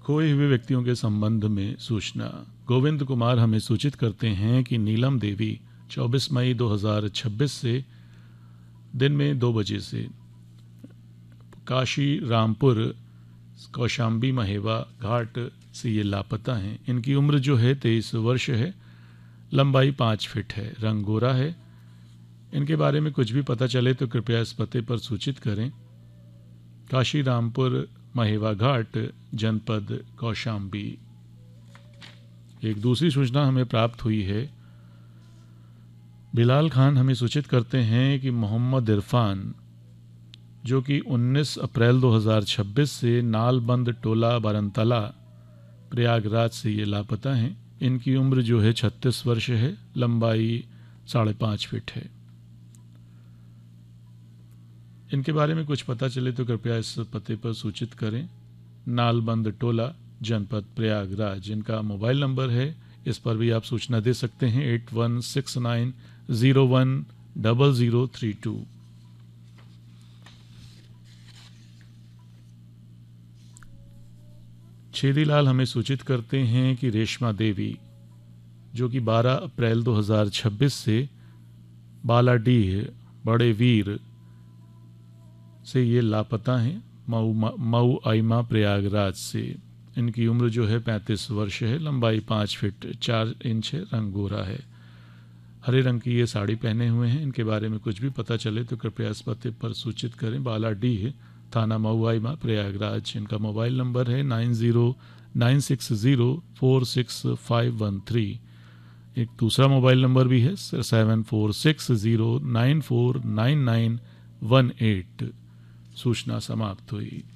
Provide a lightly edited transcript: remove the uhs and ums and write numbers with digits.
खोए हुए व्यक्तियों के संबंध में सूचना। गोविंद कुमार हमें सूचित करते हैं कि नीलम देवी 24 मई 2026 से दिन में 2 बजे से काशी रामपुर कौशाम्बी महेवा घाट से ये लापता हैं। इनकी उम्र जो है 23 वर्ष है, लंबाई 5 फीट है, रंग गोरा है। इनके बारे में कुछ भी पता चले तो कृपया इस पते पर सूचित करें। काशी रामपुर महेवा घाट, जनपद कौशाम्बी। एक दूसरी सूचना हमें प्राप्त हुई है। बिलाल खान हमें सूचित करते हैं कि मोहम्मद इरफान जो कि 19 अप्रैल 2026 से नालबंद टोला बारनतला प्रयागराज से ये लापता हैं। इनकी उम्र जो है 36 वर्ष है, लंबाई 5.5 फीट है। इनके बारे में कुछ पता चले तो कृपया इस पते पर सूचित करें। नालबंद टोला, जनपद प्रयागराज। इनका मोबाइल नंबर है, इस पर भी आप सूचना दे सकते हैं 8169010032। छेदीलाल हमें सूचित करते हैं कि रेशमा देवी जो कि 12 अप्रैल 2026 से बालाडीह बड़े वीर से ये लापता हैं, मऊ आइमा प्रयागराज से। इनकी उम्र जो है 35 वर्ष है, लंबाई 5 फीट 4 इंच है, रंग गोरा है। हरे रंग की ये साड़ी पहने हुए हैं। इनके बारे में कुछ भी पता चले तो कृपया इस पते पर सूचित करें। बालाडीह, थाना मऊ आइमा प्रयागराज। इनका मोबाइल नंबर है 9096046513। एक दूसरा मोबाइल नंबर भी है 7460949918। सूचना समाप्त हुई।